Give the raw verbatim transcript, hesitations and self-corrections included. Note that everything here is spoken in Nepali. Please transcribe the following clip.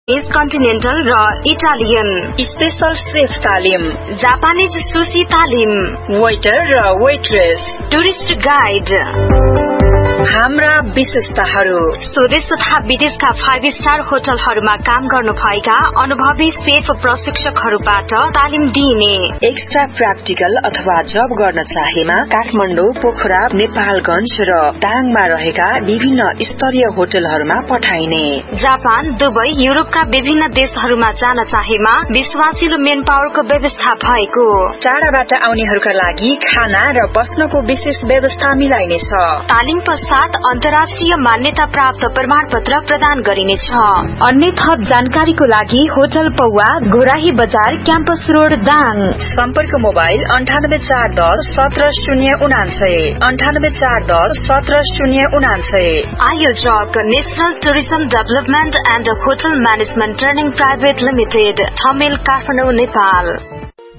कन्टिनेन्टल र इटालियन स्पेशल सेफ तालिम, जापानीज सुशी तालिम, वेटर र वेट्रेस, टुरिस्ट गाइड। हाम्रा विशेषताहरू स्वदेश तथा विदेशका फाइभ स्टार होटलहरूमा काम गर्नु भएका अनुभवी सेफ प्रशिक्षकहरूबाट तालिम दिइने। एक्स्ट्रा प्र्याक्टिकल अथवा जब गर्न चाहेमा काठमाडौँ, पोखरा, नेपालगञ्ज र दाङमा रहेका विभिन्न स्तरीय होटलहरूमा पठाइने। जापान, दुबई, युरोपका विभिन्न देशहरूमा जान चाहेमा विश्वासिलो मेन पावरको व्यवस्था भएको। टाढाबाट आउनेहरूका लागि खाना र बस्नको विशेष व्यवस्था मिलाइनेछ। तालिम साथ अन्तर्राष्ट्रिय मान्यता प्राप्त प्रमाण पत्र प्रदान गरिनेछ। अन्य थप जानकारीको लागि होटल पौवा, घोराही बजार, क्याम्पस रोड, दाङ। सम्पर्क मोबाइल अन्ठानब्बे चार दस सत्र शून्य उनान्सय अन्ठानब्बे चार दस सत्र शून्य उनान्सय। आयोजक national tourism development and hotel management training private limited, Thamel, Kathmandu, Nepal.